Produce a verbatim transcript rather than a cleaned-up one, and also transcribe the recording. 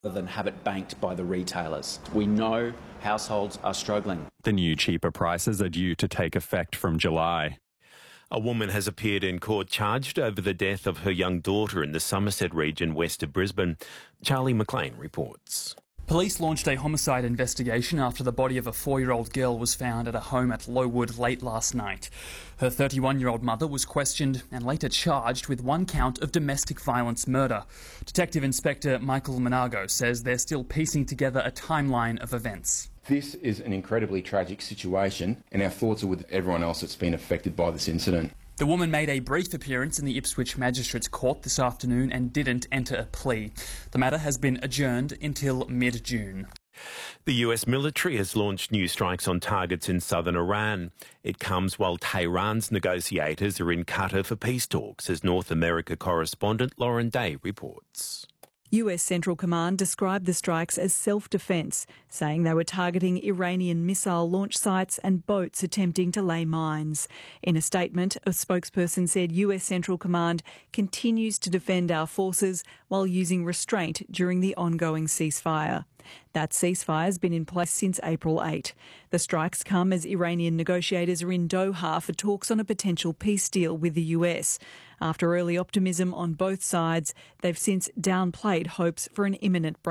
rather than have it banked by the retailers. We know households are struggling. The new cheaper prices are due to take effect from July. A woman has appeared in court charged over the death of her young daughter in the Somerset region west of Brisbane. Charlie McLean reports. Police launched a homicide investigation after the body of a four-year-old girl was found at a home at Lowood late last night. Her thirty-one-year-old mother was questioned and later charged with one count of domestic violence murder. Detective Inspector Michael Monago says they're still piecing together a timeline of events. This is an incredibly tragic situation, and our thoughts are with everyone else that's been affected by this incident. The woman made a brief appearance in the Ipswich Magistrates Court this afternoon and didn't enter a plea. The matter has been adjourned until mid-June. The U S military has launched new strikes on targets in southern Iran. It comes while Tehran's negotiators are in Qatar for peace talks, as North America correspondent Lauren Day reports. U S Central Command described the strikes as self-defence, saying they were targeting Iranian missile launch sites and boats attempting to lay mines. In a statement, a spokesperson said U S Central Command continues to defend our forces while using restraint during the ongoing ceasefire. That ceasefire has been in place since April eighth. The strikes come as Iranian negotiators are in Doha for talks on a potential peace deal with the U S. After early optimism on both sides, they've since downplayed hopes for an imminent break.